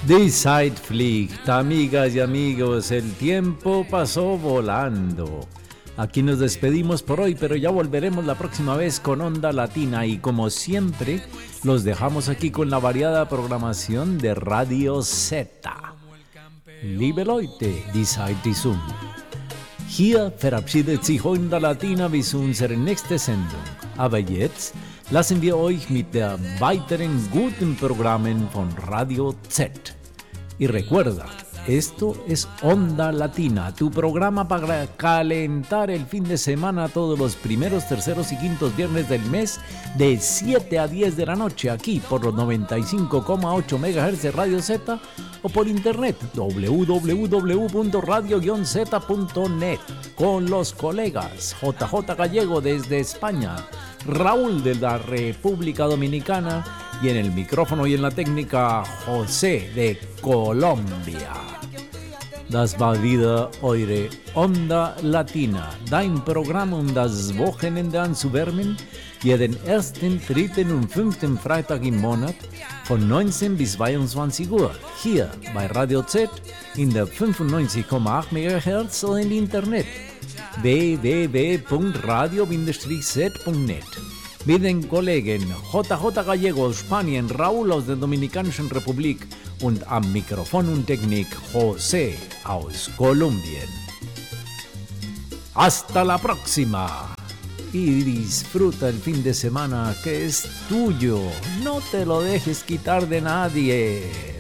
Die Zeit fliegt, amigas y amigos, el tiempo pasó volando. Aquí nos despedimos por hoy, pero ya volveremos la próxima vez con Onda Latina y como siempre, los dejamos aquí con la variada programación de Radio Z. Liebe Leute, die Zeit ist um. Hier verabschiedet sich Onda Latina bis unsere nächste Sendung. Aber jetzt lassen wir euch mit der weiteren guten Programmen von Radio Z. Y recuerda, esto es Onda Latina, tu programa para calentar el fin de semana todos los primeros, terceros y quintos viernes del mes de 7 a 10 de la noche aquí por los 95,8 MHz de Radio Z o por internet www.radio-z.net con los colegas JJ Gallego desde España, Raúl de la República Dominicana y en el micrófono y en la técnica José de Colombia. Das war wieder eure Onda Latina, dein Programm, das Wochenende anzuwärmen, jeden ersten, dritten und fünften Freitag im Monat von 19 bis 22 Uhr, hier bei Radio Z in der 95,8 MHz oder im Internet www.radio-z.net. Mit den Kollegen JJ Gallego aus Spanien, Raúl aus der Dominikanischen Republik und am Mikrofon und Technik José aus Kolumbien. Hasta la próxima y disfruta el fin de semana que es tuyo, no te lo dejes quitar de nadie.